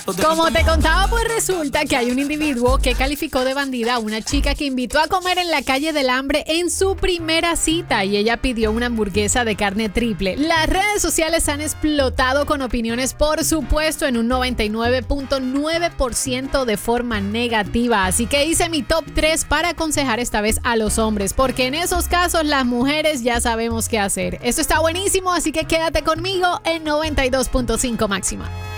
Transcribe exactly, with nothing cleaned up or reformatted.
Como te contaba, pues resulta que hay un individuo que calificó de bandida a una chica que invitó a comer en la calle del Hambre en su primera cita y ella pidió una hamburguesa de carne triple. Las redes sociales han explotado con opiniones, por supuesto, en un noventa y nueve punto nueve por ciento de forma negativa. Así que hice mi top tres para aconsejar esta vez a los hombres, porque en esos casos las mujeres ya sabemos qué hacer. Esto está buenísimo, así que quédate conmigo en noventa y dos punto cinco máxima.